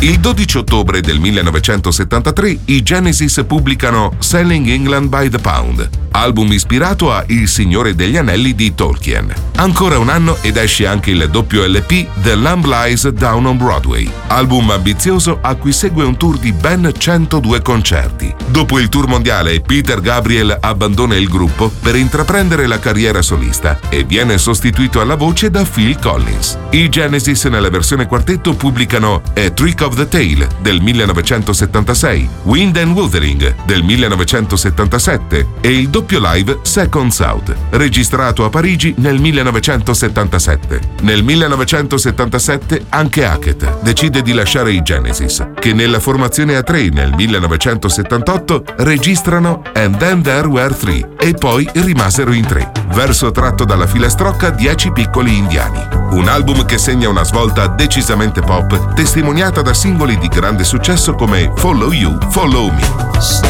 Il 12 ottobre del 1973 i Genesis pubblicano Selling England by the Pound, album ispirato a Il Signore degli Anelli di Tolkien. Ancora un anno ed esce anche il doppio LP The Lamb Lies Down on Broadway, album ambizioso a cui segue un tour di ben 102 concerti. Dopo il tour mondiale, Peter Gabriel abbandona il gruppo per intraprendere la carriera solista e viene sostituito alla voce da Phil Collins. I Genesis nella versione quartetto pubblicano A Trick of the Tail del 1976, Wind and Wuthering del 1977 e il doppio live Seconds Out, registrato a Parigi nel 1977. Nel 1977 anche Hackett decide di lasciare i Genesis, che nella formazione a tre nel 1978 registrano And Then There Were Three e poi rimasero in tre, verso tratto dalla filastrocca 10 piccoli indiani. Un album che segna una svolta decisamente pop, testimoniata da singoli di grande successo come Follow You, Follow Me.